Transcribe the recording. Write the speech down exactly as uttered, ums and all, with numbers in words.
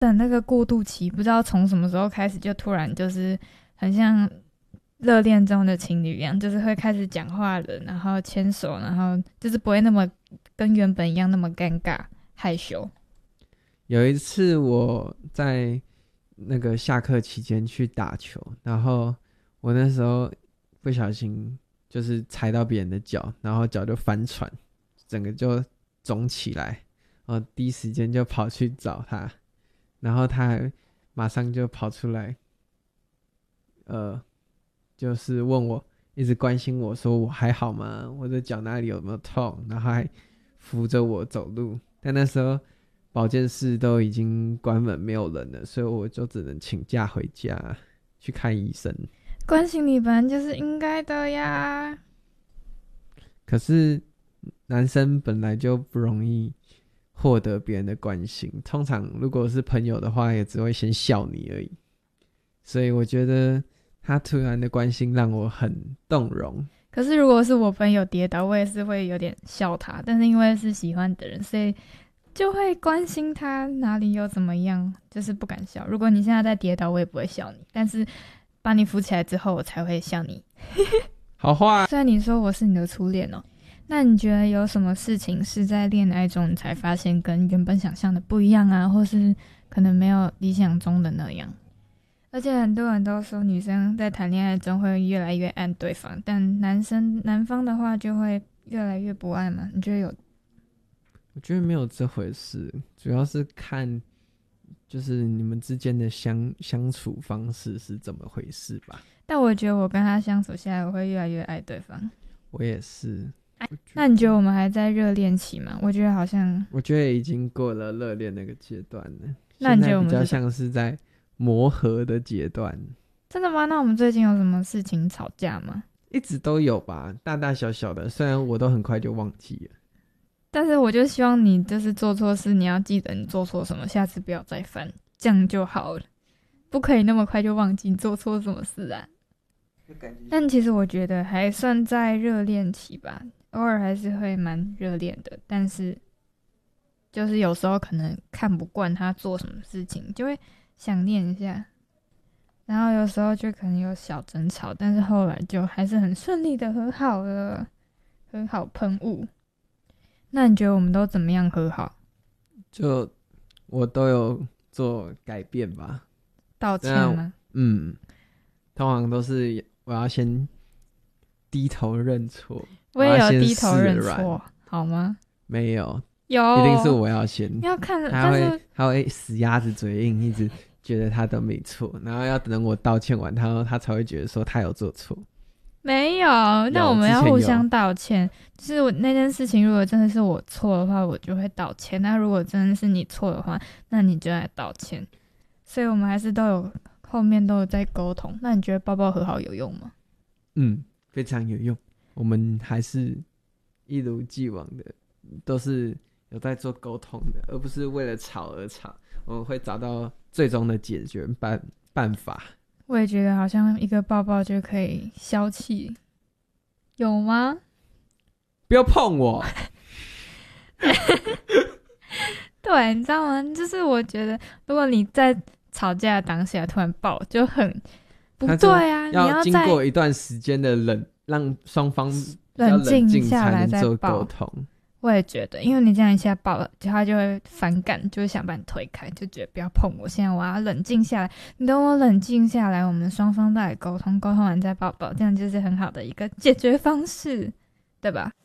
等那个过渡期，不知道从什么时候开始，就突然就是很像热恋中的情侣一样，就是会开始讲话了，然后牵手，然后就是不会那么跟原本一样那么尴尬害羞。 有一次我在那个下课期间去打球，然后我那时候不小心就是踩到别人的脚，然后脚就翻船，整个就肿起来，然后第一时间就跑去找他，然后他还马上就跑出来，呃，就是问我，一直关心我说我还好吗？我的脚哪里有没有痛？然后还扶着我走路。但那时候保健室都已经关门没有人了，所以我就只能请假回家去看医生。 关心你本来就是应该的呀。 可是男生本来就不容易获得别人的关心，通常如果是朋友的话也只会先笑你而已，所以我觉得他突然的关心让我很动容。 可是如果是我朋友跌倒，我也是会有点笑他，但是因为是喜欢的人，所以就会关心他哪里有怎么样，就是不敢笑。如果你现在在跌倒，我也不会笑你，但是把你扶起来之后我才会笑你。 好话， 虽然你说我是你的初恋哦，那你觉得有什么事情是在恋爱中你才发现跟原本想象的不一样啊，或是可能没有理想中的那样？而且很多人都说女生在谈恋爱中会越来越爱对方，但男生男方的话就会越来越不爱嘛？你觉得有？ 我觉得没有这回事，主要是看就是你们之间的相相处方式是怎么回事吧。 但我觉得我跟他相处下来，我会越来越爱对方。 我也是。 那你觉得我们还在热恋期吗？我觉得好像， 我觉得已经过了热恋那个阶段了。 那你觉得我们现在比较像是在磨合的阶段。 真的吗？那我们最近有什么事情吵架吗？ 一直都有吧，大大小小的，虽然我都很快就忘记了。 但是我就希望你就是做错事，你要记得你做错什么，下次不要再犯，这样就好了。不可以那么快就忘记你做错什么事啊。但其实我觉得还算在热恋期吧，偶尔还是会蛮热恋的，但是就是有时候可能看不惯他做什么事情，就会想念一下，然后有时候就可能有小争吵，但是后来就还是很顺利的和好了，和好喷雾。那你觉得我们都怎么样和好？ 就我都有做改变吧。 道歉吗？ 嗯，通常都是我要先低头认错。 我也有低头认错，好吗？ 没有， 有， 一定是我要先。 要看， 他会但是他会死鸭子嘴硬，一直觉得他都没错，然后要等我道歉完，他他才会觉得说他有做错。 没有，那我们要互相道歉。就是我那件事情，如果真的是我错的话，我就会道歉；那如果真的是你错的话，那你就来道歉。所以我们还是都有后面都有在沟通。那你觉得抱抱和好有用吗？ 嗯，非常有用。我们还是一如既往的，都是有在做沟通的，而不是为了吵而吵。我们会找到最终的解决办办法。 我也觉得好像一个抱抱就可以消气，有吗？ 不要碰我！ 对，你知道吗？就是我觉得，如果你在吵架的当下突然抱，就很不对啊！你要经过一段时间的冷，让双方冷静下来再做沟通。 我也觉得，因为你这样一下抱，他就会反感，就会想把你推开，就觉得不要碰我。现在我要冷静下来，你等我冷静下来，我们双方再来沟通，沟通完再抱抱，这样就是很好的一个解决方式，对吧？